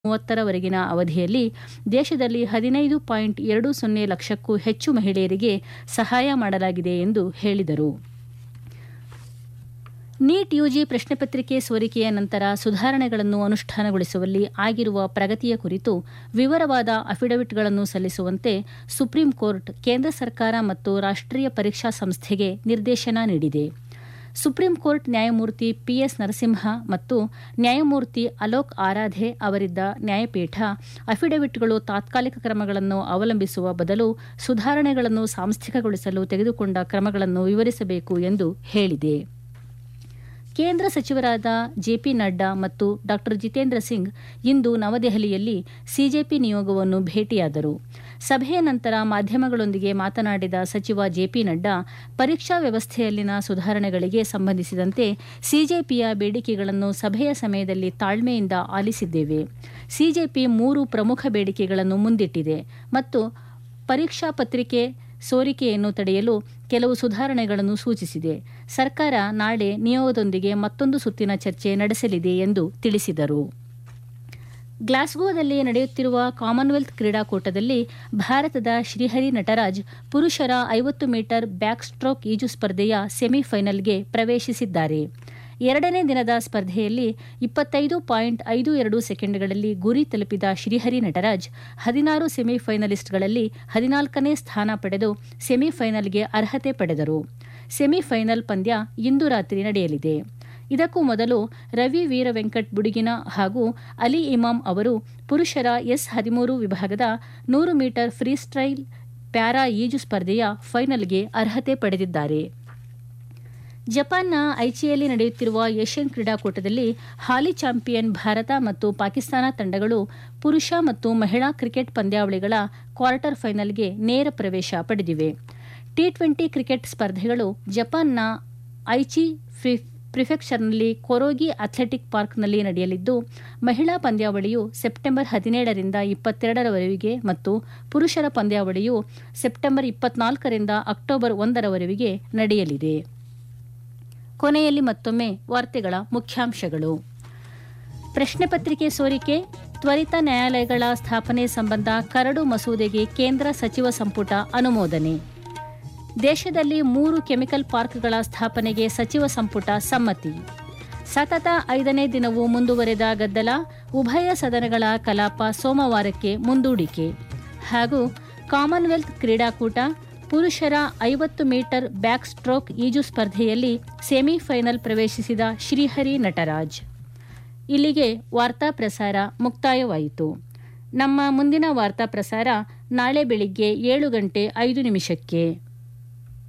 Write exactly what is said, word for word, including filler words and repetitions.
ಮೂವತ್ತರವರೆಗಿನ ಅವಧಿಯಲ್ಲಿ ದೇಶದಲ್ಲಿ ಹದಿನೈದು ಪಾಯಿಂಟ್ ಎರಡು ಸೊನ್ನೆ ಲಕ್ಷಕ್ಕೂ ಹೆಚ್ಚು ಮಹಿಳೆಯರಿಗೆ ಸಹಾಯ ಮಾಡಲಾಗಿದೆ ಎಂದು ಹೇಳಿದರು. ನೀಟ್ ಯುಜಿ ಪ್ರಶ್ನೆ ಪತ್ರಿಕೆ ಸೋರಿಕೆಯ ನಂತರ ಸುಧಾರಣೆಗಳನ್ನು ಅನುಷ್ಠಾನಗೊಳಿಸುವಲ್ಲಿ ಆಗಿರುವ ಪ್ರಗತಿಯ ಕುರಿತು ವಿವರವಾದ ಅಫಿಡವಿಟ್ಗಳನ್ನು ಸಲ್ಲಿಸುವಂತೆ ಸುಪ್ರೀಂ ಕೋರ್ಟ್ ಕೇಂದ್ರ ಸರ್ಕಾರ ಮತ್ತು ರಾಷ್ಟ್ರೀಯ ಪರೀಕ್ಷಾ ಸಂಸ್ಥೆಗೆ ನಿರ್ದೇಶನ ನೀಡಿದೆ. ಸುಪ್ರೀಂ ಕೋರ್ಟ್ ನ್ಯಾಯಮೂರ್ತಿ ಪಿಎಸ್ ನರಸಿಂಹ ಮತ್ತು ನ್ಯಾಯಮೂರ್ತಿ ಅಲೋಕ್ ಆರಾಧೆ ಅವರಿದ್ದ ನ್ಯಾಯಪೀಠ ಅಫಿಡವಿಟ್ಗಳು ತಾತ್ಕಾಲಿಕ ಕ್ರಮಗಳನ್ನು ಅವಲಂಬಿಸುವ ಬದಲು ಸುಧಾರಣೆಗಳನ್ನು ಸಾಂಸ್ಥಿಕಗೊಳಿಸಲು ತೆಗೆದುಕೊಂಡ ಕ್ರಮಗಳನ್ನು ವಿವರಿಸಬೇಕು ಎಂದು ಹೇಳಿದೆ. ಕೇಂದ್ರ ಸಚಿವರಾದ ಜೆಪಿ ನಡ್ಡಾ ಮತ್ತು ಡಾ ಜಿತೇಂದ್ರ ಸಿಂಗ್ ಇಂದು ನವದೆಹಲಿಯಲ್ಲಿ ಸಿಜೆಪಿ ನಿಯೋಗವನ್ನು ಭೇಟಿಯಾದರು. ಸಭೆಯ ನಂತರ ಮಾಧ್ಯಮಗಳೊಂದಿಗೆ ಮಾತನಾಡಿದ ಸಚಿವ ಜೆಪಿ ನಡ್ಡಾ, ಪರೀಕ್ಷಾ ವ್ಯವಸ್ಥೆಯಲ್ಲಿನ ಸುಧಾರಣೆಗಳಿಗೆ ಸಂಬಂಧಿಸಿದಂತೆ ಸಿಜೆಪಿಯ ಬೇಡಿಕೆಗಳನ್ನು ಸಭೆಯ ಸಮಯದಲ್ಲಿ ತಾಳ್ಮೆಯಿಂದ ಆಲಿಸಿದ್ದೇವೆ. ಸಿಜೆಪಿ ಮೂರು ಪ್ರಮುಖ ಬೇಡಿಕೆಗಳನ್ನು ಮುಂದಿಟ್ಟಿದೆ ಮತ್ತು ಪರೀಕ್ಷಾ ಪತ್ರಿಕೆ ಸೋರಿಕೆಯನ್ನು ತಡೆಯಲು ಕೆಲವು ಸುಧಾರಣೆಗಳನ್ನು ಸೂಚಿಸಿದೆ. ಸರ್ಕಾರ ನಾಳೆ ನಿಯೋಗದೊಂದಿಗೆ ಮತ್ತೊಂದು ಸುತ್ತಿನ ಚರ್ಚೆ ನಡೆಸಲಿದೆ ಎಂದು ತಿಳಿಸಿದರು. ಗ್ಲಾಸ್ಗೋದಲ್ಲಿ ನಡೆಯುತ್ತಿರುವ ಕಾಮನ್ವೆಲ್ತ್ ಕ್ರೀಡಾಕೂಟದಲ್ಲಿ ಭಾರತದ ಶ್ರೀಹರಿ ನಟರಾಜ್ ಪುರುಷರ ಐವತ್ತು ಮೀಟರ್ ಬ್ಯಾಕ್ ಸ್ಟ್ರೋಕ್ ಈಜು ಸ್ಪರ್ಧೆಯ ಸೆಮಿಫೈನಲ್ಗೆ ಪ್ರವೇಶಿಸಿದ್ದಾರೆ. ಎರಡನೇ ದಿನದ ಸ್ಪರ್ಧೆಯಲ್ಲಿ ಇಪ್ಪತ್ತೈದು ಪಾಯಿಂಟ್ ಐದು ಎರಡು ಸೆಕೆಂಡ್ಗಳಲ್ಲಿ ಗುರಿ ತಲುಪಿದ ಶ್ರೀಹರಿ ನಟರಾಜ್ ಹದಿನಾರು ಸೆಮಿಫೈನಲಿಸ್ಟ್ಗಳಲ್ಲಿ ಹದಿನಾಲ್ಕನೇ ಸ್ಥಾನ ಪಡೆದು ಸೆಮಿಫೈನಲ್ಗೆ ಅರ್ಹತೆ ಪಡೆದರು. ಸೆಮಿಫೈನಲ್ ಪಂದ್ಯ ಇಂದು ರಾತ್ರಿ ನಡೆಯಲಿದೆ. ಇದಕ್ಕೂ ಮೊದಲು ರವಿ ವೀರವೆಂಕಟ್ ಬುಡುಗಿನ ಹಾಗೂ ಅಲಿ ಇಮಾಮ್ ಅವರು ಪುರುಷರ ಎಸ್ ಹದಿಮೂರು ವಿಭಾಗದ ನೂರು ಮೀಟರ್ ಫ್ರೀಸ್ಟೈಲ್ ಪ್ಯಾರಾ ಈಜು ಸ್ಪರ್ಧೆಯ ಫೈನಲ್ಗೆ ಅರ್ಹತೆ ಪಡೆದಿದ್ದಾರೆ. ಜಪಾನ್ನ ಐಚಿಯಲ್ಲಿ ನಡೆಯುತ್ತಿರುವ ಏಷ್ಯನ್ ಕ್ರೀಡಾಕೂಟದಲ್ಲಿ ಹಾಲಿ ಚಾಂಪಿಯನ್ ಭಾರತ ಮತ್ತು ಪಾಕಿಸ್ತಾನ ತಂಡಗಳು ಪುರುಷ ಮತ್ತು ಮಹಿಳಾ ಕ್ರಿಕೆಟ್ ಪಂದ್ಯಾವಳಿಗಳ ಕ್ವಾರ್ಟರ್ ಫೈನಲ್ಗೆ ನೇರ ಪ್ರವೇಶ ಪಡೆದಿವೆ. ಟಿ ಟ್ವೆಂಟಿ ಕ್ರಿಕೆಟ್ ಸ್ಪರ್ಧೆಗಳು ಜಪಾನ್ನ ಐಚಿ ಪ್ರಿಫೆಕ್ಚರ್ನಲ್ಲಿ ಕೊರೋಗಿ ಅಥ್ಲೆಟಿಕ್ ಪಾರ್ಕ್ನಲ್ಲಿ ನಡೆಯಲಿದ್ದು, ಮಹಿಳಾ ಪಂದ್ಯಾವಳಿಯು ಸೆಪ್ಟೆಂಬರ್ ಹದಿನೇಳರಿಂದ ಇಪ್ಪತ್ತೆರಡರವರೆಗೆ ಮತ್ತು ಪುರುಷರ ಪಂದ್ಯಾವಳಿಯು ಸೆಪ್ಟೆಂಬರ್ ಇಪ್ಪತ್ನಾಲ್ಕರಿಂದ ಅಕ್ಟೋಬರ್ ಒಂದರವರೆಗೆ ನಡೆಯಲಿದೆ. ಕೊನೆಯಲ್ಲಿ ಮತ್ತೊಮ್ಮೆ ವಾರ್ತೆಗಳ ಮುಖ್ಯಾಂಶಗಳು. ಪ್ರಶ್ನೆ ಪತ್ರಿಕೆ ಸೋರಿಕೆ, ತ್ವರಿತ ನ್ಯಾಯಾಲಯಗಳ ಸ್ಥಾಪನೆ ಸಂಬಂಧ ಕರಡು ಮಸೂದೆಗೆ ಕೇಂದ್ರ ಸಚಿವ ಸಂಪುಟ ಅನುಮೋದನೆ. ದೇಶದಲ್ಲಿ ಮೂರು ಕೆಮಿಕಲ್ ಪಾರ್ಕ್ಗಳ ಸ್ಥಾಪನೆಗೆ ಸಚಿವ ಸಂಪುಟ ಸಮ್ಮತಿ. ಸತತ ಐದನೇ ದಿನವೂ ಮುಂದುವರೆದ ಗದ್ದಲ, ಉಭಯ ಸದನಗಳ ಕಲಾಪ ಸೋಮವಾರಕ್ಕೆ ಮುಂದೂಡಿಕೆ. ಹಾಗೂ ಕಾಮನ್ವೆಲ್ತ್ ಕ್ರೀಡಾಕೂಟ, ಪುರುಷರ ಐವತ್ತು ಮೀಟರ್ ಬ್ಯಾಕ್ ಸ್ಟ್ರೋಕ್ ಈಜು ಸ್ಪರ್ಧೆಯಲ್ಲಿ ಸೆಮಿಫೈನಲ್ ಪ್ರವೇಶಿಸಿದ ಶ್ರೀಹರಿ ನಟರಾಜ್. ಇಲ್ಲಿಗೆ ವಾರ್ತಾ ಪ್ರಸಾರ ಮುಕ್ತಾಯವಾಯಿತು. ನಮ್ಮ ಮುಂದಿನ ವಾರ್ತಾ ಪ್ರಸಾರ ನಾಳೆ ಬೆಳಿಗ್ಗೆ ಏಳು ಗಂಟೆ ಐದು ನಿಮಿಷಕ್ಕೆ.